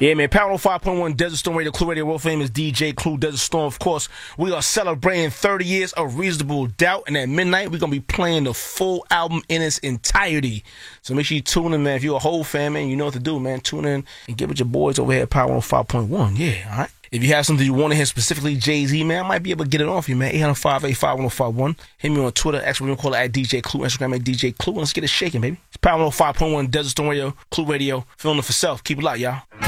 Yeah, man, Power 5.1 Desert Storm Radio, Clue Radio, world famous DJ Clue Desert Storm. Of course, we are celebrating 30 years of Reasonable Doubt, and at midnight, we're going to be playing the full album in its entirety. So make sure you tune in, man. If you're a whole fan, man, you know what to do, man. Tune in and get with your boys over here at Power 5.1. Yeah, all right? If you have something you want to hear specifically, Jay-Z, man, I might be able to get it off you, man. 805-851-1051. Hit me on Twitter, actually, we're going to call it at DJ Clue, Instagram at DJ Clue, and let's get it shaking, baby. It's Power 5.1 Desert Storm Radio, Clue Radio, feeling it for self. Keep it locked, y'all.